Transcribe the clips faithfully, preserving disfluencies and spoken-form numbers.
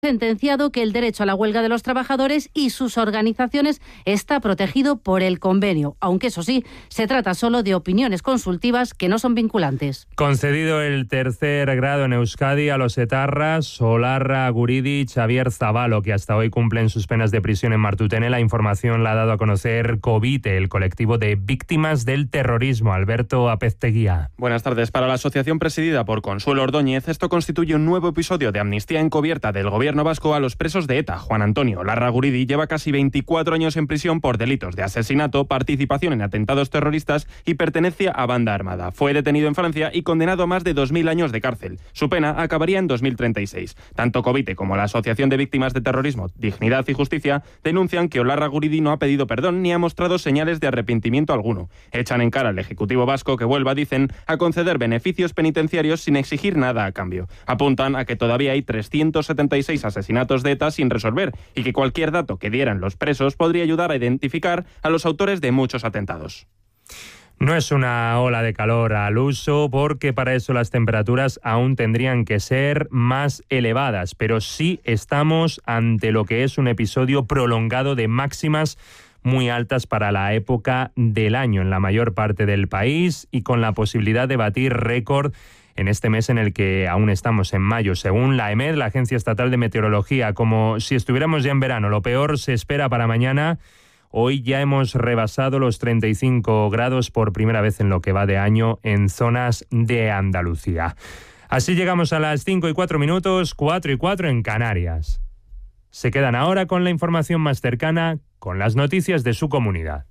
sentenciado que el derecho a la huelga de los trabajadores y sus organizaciones está protegido por el convenio, aunque eso sí, se trata solo de opiniones consultivas que no son vinculantes. Concedido el tercer grado en Euskadi a los etarras Olarra Guridi y Xavier Zabalo, que hasta hoy cumplen sus penas de prisión en Martutene. La información la ha dado a conocer COVITE, el colectivo de víctimas del terrorismo. Alberto Apezteguía. Buenas tardes. Para la asociación presidida por Consuelo Ordóñez, esto constituye un nuevo episodio de amnistía encubierta del gobierno vasco a los presos de ETA. Juan Antonio Olarra Guridi lleva casi veinticuatro años en prisión por delitos de asesinato, participación en atentados terroristas y pertenencia a banda armada. Fue detenido en Francia y condenado a más de dos mil años de cárcel. Su pena acabaría en dos mil treinta y seis. Tanto COVITE como la Asociación de Víctimas de Terrorismo, Dignidad y Justicia denuncian que Olarra Guridi no ha pedido perdón ni ha mostrado señales de arrepentimiento alguno. Echan en cara al Ejecutivo vasco que vuelva, dicen, a conceder beneficios penitenciarios sin exigir nada a cambio. Apuntan a que todavía hay trescientos setenta y seis asesinatos de ETA sin resolver y que cualquier dato que dieran los presos podría ayudar a identificar a los autores de muchos atentados. No es una ola de calor al uso, porque para eso las temperaturas aún tendrían que ser más elevadas, pero sí estamos ante lo que es un episodio prolongado de máximas muy altas para la época del año en la mayor parte del país y con la posibilidad de batir récord en este mes en el que aún estamos en mayo. Según la EMED, la Agencia Estatal de Meteorología, como si estuviéramos ya en verano. Lo peor se espera para mañana. Hoy ya hemos rebasado los treinta y cinco grados por primera vez en lo que va de año en zonas de Andalucía. Así llegamos a las cinco y cuatro minutos, cuatro y cuatro en Canarias. Se quedan ahora con la información más cercana, con las noticias de su comunidad.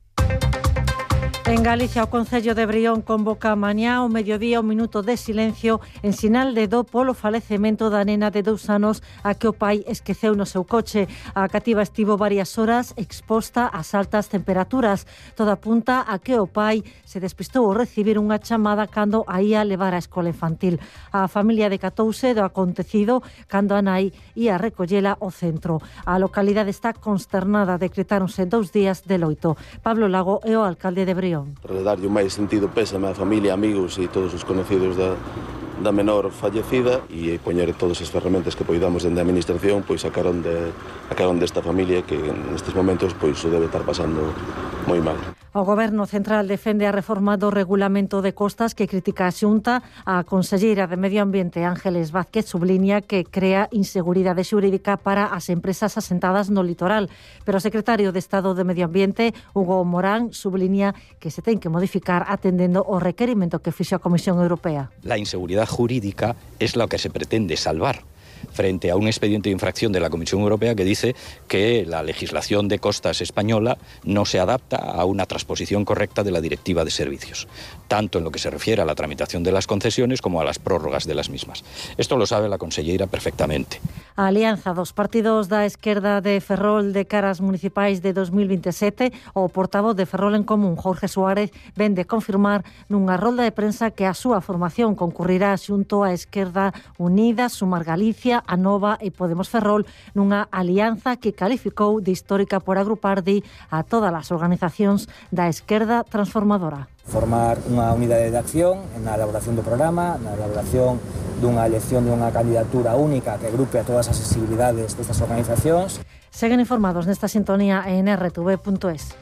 En Galicia, o Concello de Brión convoca mañá ao mediodía un minuto de silencio en sinal de do polo falecemento da nena de dous anos a que o pai esqueceu no seu coche. A cativa estivo varias horas exposta ás altas temperaturas. Todo apunta a que o pai se despistou ao recibir unha chamada cando a ía levar á escola infantil. A familia decatouse do acontecido cando a nai ia recollela ao centro. A localidade está consternada, decretáronse dous días de loito. Pablo Lago é o alcalde de Brión. Para darlle o máis sentido pésame á familia, amigos e todos os conocidos da, da menor fallecida e poñer todas as ferramentas que poidamos dende a administración pois a carón, de, a carón desta familia que nestes momentos pois o debe estar pasando moi mal. O Goberno Central defende a reforma do regulamento de costas que critica a Xunta. A conselleira de Medio Ambiente, Ángeles Vázquez, subliña que crea inseguridade xurídica para as empresas asentadas no litoral. Pero o secretario de Estado de Medio Ambiente, Hugo Morán, subliña que se ten que modificar atendendo o requerimento que fixo a Comisión Europea. La inseguridad jurídica es lo que se pretende salvar frente a un expediente de infracción de la Comisión Europea que dice que la legislación de costas española no se adapta a una transposición correcta de la Directiva de Servicios, tanto en lo que se refiere a la tramitación de las concesiones como a las prórrogas de las mismas. Esto lo sabe la conselleira perfectamente. A alianza dos partidos da esquerda de Ferrol de caras municipais de dos mil veintisiete, o portavoz de Ferrol en Común, Jorge Suárez, ven de confirmar nunha rolda de prensa que a súa formación concurrirá xunto a Esquerda Unida, Sumar Galicia, a Nova e Podemos Ferrol nunha alianza que calificou de histórica por agrupar di a todas as organizacións da esquerda transformadora. Formar unha unidade de acción na elaboración do programa, na elaboración dunha elección dunha candidatura única que agrupe a todas as sensibilidades destas organizacións. Seguen informados nesta sintonía en erre te ve punto es.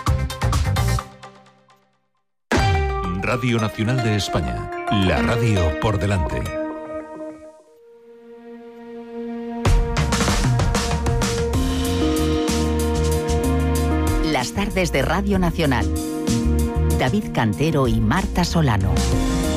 Radio Nacional de España, la radio por delante. Las tardes de Radio Nacional. David Cantero y Marta Solano.